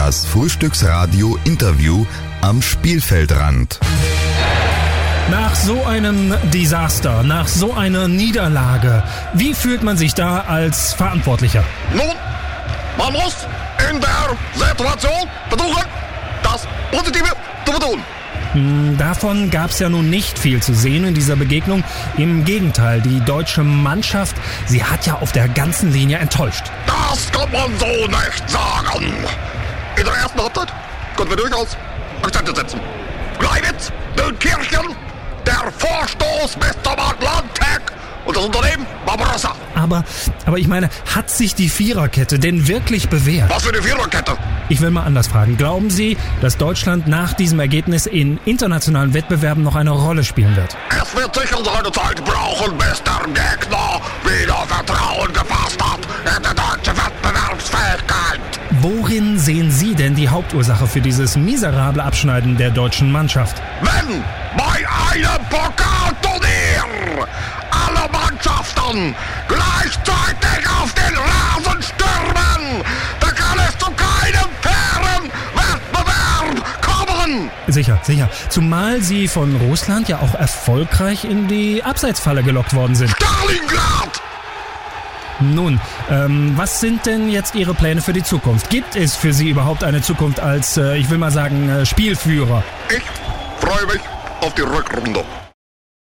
Das Frühstücksradio-Interview am Spielfeldrand. Nach so einem Desaster, nach so einer Niederlage, wie fühlt man sich da als Verantwortlicher? Nun, man muss in der Situation versuchen, das Positive zu betonen. Davon gab es ja nun nicht viel zu sehen in dieser Begegnung. Im Gegenteil, die deutsche Mannschaft, sie hat ja auf der ganzen Linie enttäuscht. Das kann man so nicht sagen. In der ersten Halbzeit konnten wir durchaus Akzente setzen. Gleiwitz, Neunkirchen, der Vorstoß bis zum Atlantik und das Unternehmen Barbarossa. Aber ich meine, hat sich die Viererkette denn wirklich bewährt? Was für eine Viererkette? Ich will mal anders fragen. Glauben Sie, dass Deutschland nach diesem Ergebnis in internationalen Wettbewerben noch eine Rolle spielen wird? Es wird sicher seine Zeit brauchen, bis der Gegner wieder Vertrauen gefasst hat in die deutsche Wettbewerbsfähigkeit. Worin sehen Sie denn die Hauptursache für dieses miserable Abschneiden der deutschen Mannschaft? Wenn bei einem Pokalturnier alle Mannschaften gleichzeitig auf den Rasen stürmen, dann kann es zu keinem fairen Wettbewerb kommen. Sicher. Zumal Sie von Russland ja auch erfolgreich in die Abseitsfalle gelockt worden sind. Stalingrad! Nun, was sind denn jetzt Ihre Pläne für die Zukunft? Gibt es für Sie überhaupt eine Zukunft als, ich will mal sagen, Spielführer? Ich freue mich auf die Rückrunde.